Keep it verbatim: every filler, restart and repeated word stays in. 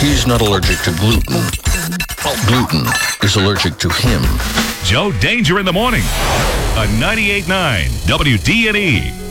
He's not allergic to gluten. Gluten is allergic to him. Joe Danger in the morning on ninety-eight point nine W D N E.